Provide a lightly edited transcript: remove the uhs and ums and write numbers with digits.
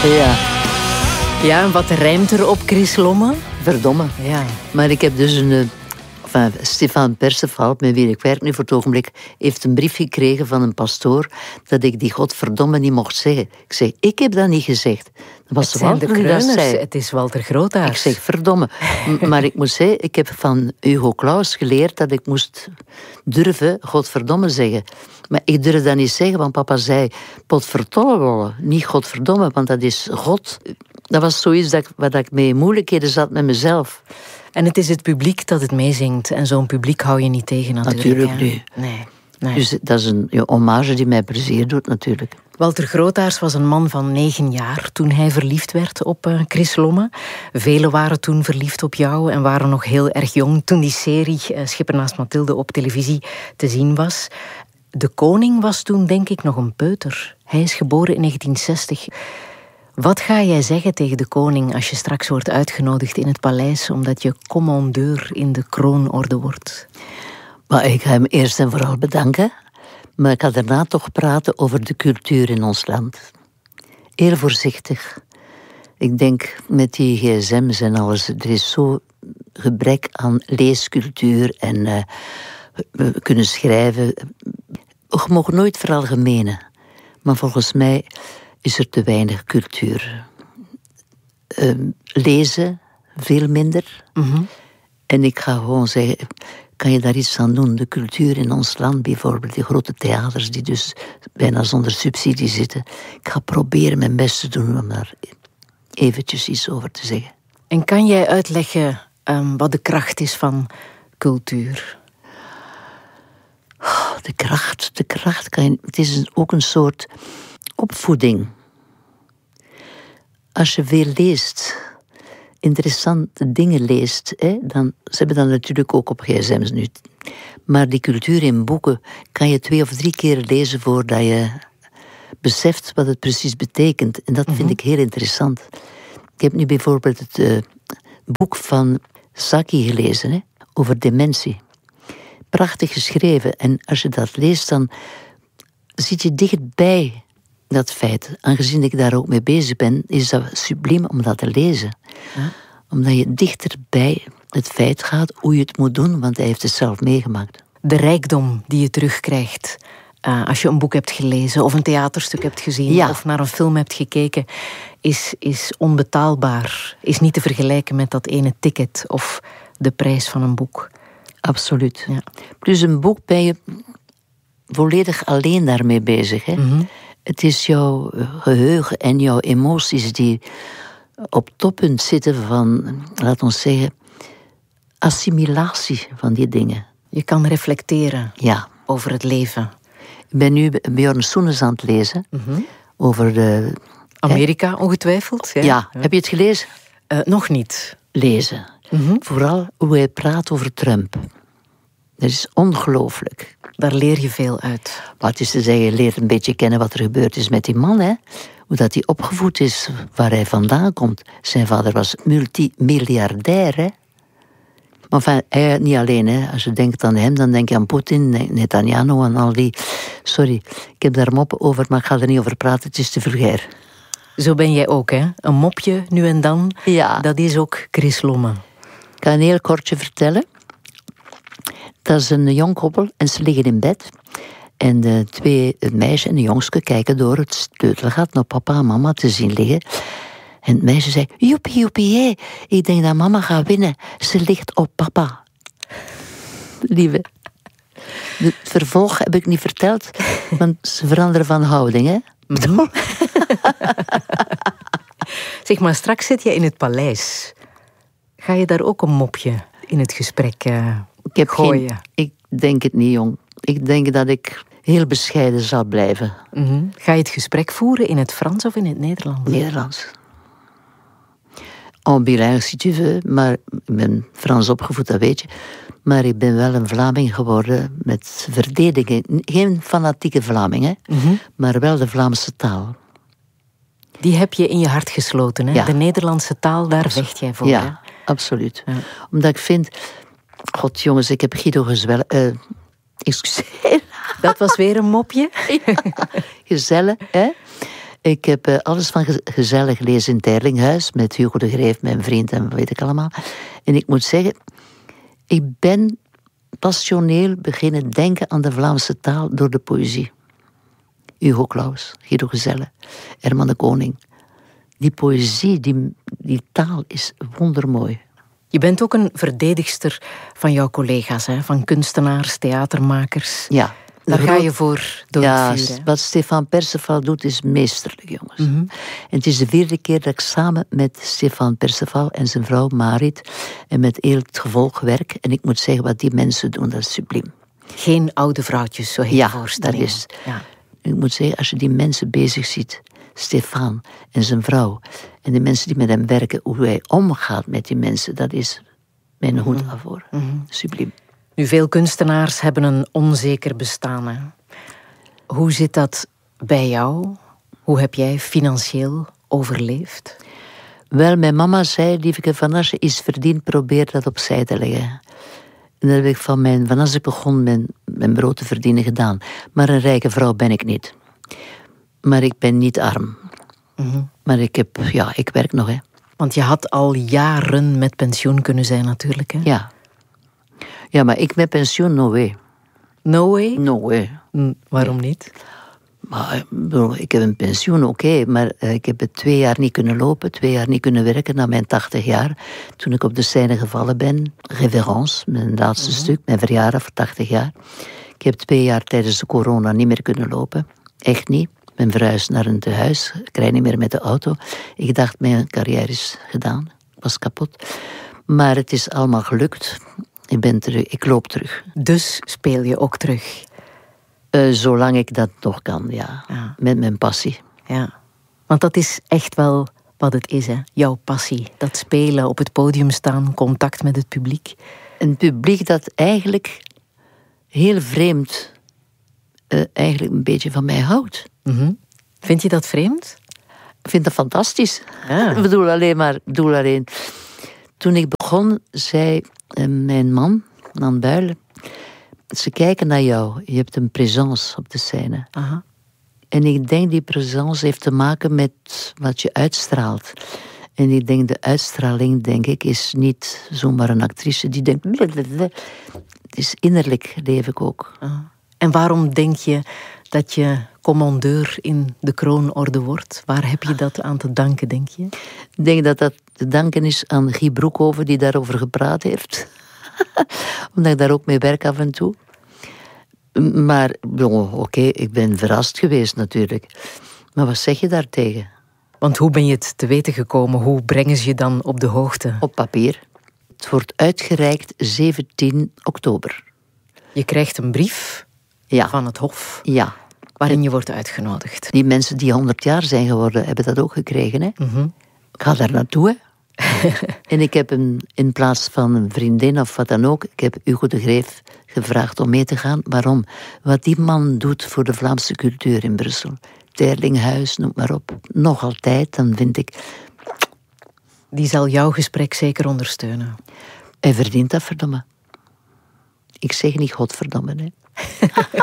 Ja. Ja, en wat rijmt er op Chris Lomme? Verdomme. Ja. Maar ik heb dus Stefan Perceval, met wie ik werk nu voor het ogenblik, heeft een brief gekregen van een pastoor dat ik die godverdomme niet mocht zeggen. Ik zeg, ik heb dat niet gezegd. Dat was Het zijn de Walter die dat Kreuners, zei. het is Walter Grootaars. Ik zeg, verdomme. Maar ik moet zeggen, ik heb van Hugo Claus geleerd dat ik moest durven godverdomme zeggen. Maar ik durf dat niet zeggen, want papa zei potverdomme, niet godverdomme, want dat is God. Dat was zoiets waar ik mee in moeilijkheden zat met mezelf. En het is het publiek dat het meezingt. En zo'n publiek hou je niet tegen natuurlijk. Natuurlijk niet. Nee. Dus dat is een hommage die mij plezier doet natuurlijk. Walter Grootaars was een man van 9 jaar toen hij verliefd werd op Chris Lomme. Velen waren toen verliefd op jou en waren nog heel erg jong toen die serie Schipper naast Mathilde op televisie te zien was. De koning was toen denk ik nog een peuter. Hij is geboren in 1960. Wat ga jij zeggen tegen de koning als je straks wordt uitgenodigd in het paleis omdat je commandeur in de kroonorde wordt? Maar ik ga hem eerst en vooral bedanken. Maar ik ga daarna toch praten over de cultuur in ons land. Heel voorzichtig. Ik denk met die gsm's en alles, er is zo gebrek aan leescultuur en we kunnen schrijven. Je mag nooit veralgemenen. Maar volgens mij is er te weinig cultuur. Lezen, veel minder. Mm-hmm. En ik ga gewoon zeggen, kan je daar iets aan doen? De cultuur in ons land, bijvoorbeeld die grote theaters die dus bijna zonder subsidie zitten. Ik ga proberen mijn best te doen om daar eventjes iets over te zeggen. En kan jij uitleggen wat de kracht is van cultuur? De kracht kan je... Het is ook een soort opvoeding. Als je veel leest, interessante dingen leest, dan, ze hebben dat natuurlijk ook op gsm's nu. Maar die cultuur in boeken kan je 2 of 3 keer lezen voordat je beseft wat het precies betekent. En dat vind ik heel interessant. Ik heb nu bijvoorbeeld het boek van Saki gelezen, over dementie. Prachtig geschreven. En als je dat leest, dan zit je dichtbij dat feit. Aangezien ik daar ook mee bezig ben, is dat subliem om dat te lezen. Ja? Omdat je dichter bij het feit gaat hoe je het moet doen, want hij heeft het zelf meegemaakt. De rijkdom die je terugkrijgt als je een boek hebt gelezen of een theaterstuk hebt gezien of naar een film hebt gekeken, is onbetaalbaar. Is niet te vergelijken met dat ene ticket of de prijs van een boek. Absoluut. Ja. Dus een boek ben je volledig alleen daarmee bezig. Hè? Mm-hmm. Het is jouw geheugen en jouw emoties die op toppunt zitten van, laat ons zeggen, assimilatie van die dingen. Je kan reflecteren over het leven. Ik ben nu Björn Soenens aan het lezen over de... Amerika, ongetwijfeld. Ja. Heb je het gelezen? Nog niet. Lezen. Mm-hmm. Vooral hoe hij praat over Trump. Dat is ongelooflijk. Daar leer je veel uit. Wat is te zeggen, je leert een beetje kennen wat er gebeurd is met die man. Hè? Hoe dat hij opgevoed is, waar hij vandaan komt. Zijn vader was multimiljardair. Hè? Maar enfin, hij niet alleen. Hè? Als je denkt aan hem, dan denk je aan Poetin, Netanyahu en al die... Sorry, ik heb daar moppen over, maar ik ga er niet over praten. Het is te vulgair. Zo ben jij ook, hè? Een mopje nu en dan. Ja. Dat is ook Chris Lomme. Ik ga een heel kortje vertellen. Dat is een jong koppel en ze liggen in bed. En het meisje en de jongske kijken door het sleutelgat naar papa en mama te zien liggen. En het meisje zei, joepie, joepie, ik denk dat mama gaat winnen. Ze ligt op papa. Lieve. Het vervolg heb ik niet verteld, want ze veranderen van houding, hè. Mm-hmm. Zeg maar, straks zit je in het paleis. Ga je daar ook een mopje in het gesprek gooien? Ik denk het niet, jong. Ik denk dat ik heel bescheiden zal blijven. Mm-hmm. Ga je het gesprek voeren in het Frans of in het Nederlands? Nederlands. En bilingue, si tu veux. Maar ik ben Frans opgevoed, dat weet je. Maar ik ben wel een Vlaming geworden met verdediging. Geen fanatieke Vlaming, hè? Mm-hmm. Maar wel de Vlaamse taal. Die heb je in je hart gesloten, hè? Ja. De Nederlandse taal, daar vecht jij voor. Ja, hè? Absoluut. Ja. Omdat ik vind... God, jongens, ik heb Guido Gezelle... Excuseer. Dat was weer een mopje. Ja, Gezelle, hè? Ik heb alles van Gezelle gelezen in het Teirlinghuis, met Hugo de Greef, mijn vriend en wat weet ik allemaal. En ik moet zeggen, ik ben passioneel beginnen denken aan de Vlaamse taal door de poëzie. Hugo Claus, Guido Gezelle, Herman de Koning. Die poëzie, die taal is wondermooi. Je bent ook een verdedigster van jouw collega's, hè? Van kunstenaars, theatermakers. Ja. Daar ga je voor door het vuur. Wat Stefan Perceval doet is meesterlijk, jongens. En het is de 4e keer dat ik samen met Stefan Perceval en zijn vrouw Marit en met heel het gevolg werk. En ik moet zeggen, wat die mensen doen, dat is subliem. Geen oude vrouwtjes, zo heet de voorstelling. Dat is. Ja. Ik moet zeggen, als je die mensen bezig ziet, Stefan en zijn vrouw, en de mensen die met hem werken, hoe hij omgaat met die mensen, dat is mijn hoed af voor. Subliem. Nu, veel kunstenaars hebben een onzeker bestaan. Hè? Hoe zit dat bij jou? Hoe heb jij financieel overleefd? Wel, mijn mama zei, lieveke, van als je iets verdient, probeer dat opzij te leggen. En dat heb ik van als ik begon mijn brood te verdienen gedaan. Maar een rijke vrouw ben ik niet. Maar ik ben niet arm. Maar ik werk nog, hè. Want je had al jaren met pensioen kunnen zijn natuurlijk, hè? Ja. Ja, maar ik met pensioen, no way. No way? No way. Waarom niet? Maar ik heb een pensioen, oké, maar ik heb het 2 jaar niet kunnen lopen, 2 jaar niet kunnen werken na mijn 80 jaar. Toen ik op de scène gevallen ben, Révérence, mijn laatste stuk, mijn verjaardag voor 80 jaar. Ik heb 2 jaar tijdens de corona niet meer kunnen lopen. Echt niet. Ik ben verhuisd naar een tehuis, ik rijd niet meer met de auto. Ik dacht, mijn carrière is gedaan. Ik was kapot. Maar het is allemaal gelukt. Ik ben terug, ik loop terug. Dus speel je ook terug? Zolang ik dat nog kan, ja. Met mijn passie. Ja, want dat is echt wel wat het is, hè? Jouw passie. Dat spelen, op het podium staan, contact met het publiek. Een publiek dat eigenlijk heel vreemd eigenlijk een beetje van mij houdt. Vind je dat vreemd? Ik vind dat fantastisch. Ja. Ik bedoel alleen. Toen ik begon, zei mijn man, Nan Buijlen, ze kijken naar jou. Je hebt een présence op de scène. Aha. En ik denk die présence heeft te maken met wat je uitstraalt. En ik denk de uitstraling, denk ik, is niet zomaar een actrice die denkt... Het is innerlijk, leef ik ook. Aha. En waarom denk je dat je commandeur in de kroonorde wordt? Waar heb je dat aan te danken, denk je? Ik denk dat dat te danken is aan Guy Broekhoven, die daarover gepraat heeft. Omdat ik daar ook mee werk af en toe. Maar, oké, ik ben verrast geweest natuurlijk. Maar wat zeg je daartegen? Want hoe ben je het te weten gekomen? Hoe brengen ze je dan op de hoogte? Op papier. Het wordt uitgereikt 17 oktober. Je krijgt een brief van het Hof. Ja. Waarin je wordt uitgenodigd. Die mensen die 100 jaar zijn geworden, hebben dat ook gekregen. Hè? Ik ga daar naartoe, hè. En ik heb in plaats van een vriendin of wat dan ook, ik heb Hugo de Greef gevraagd om mee te gaan. Waarom? Wat die man doet voor de Vlaamse cultuur in Brussel. Teirlinghuis, noem maar op. Nog altijd, dan vind ik... Die zal jouw gesprek zeker ondersteunen. Hij verdient dat, verdomme. Ik zeg niet godverdomme, hè.